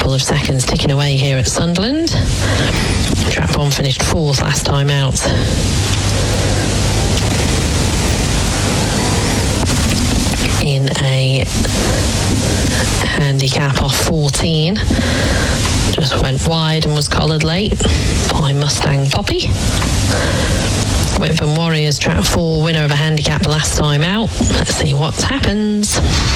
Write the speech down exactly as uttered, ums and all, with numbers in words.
couple of seconds ticking away here at Sunderland. Trap one finished fourth last time out. In a handicap off fourteen. Just went wide and was collared late by Mustang Poppy. Whitburn Warriors, trap four, winner of a handicap last time out. Let's see what happens.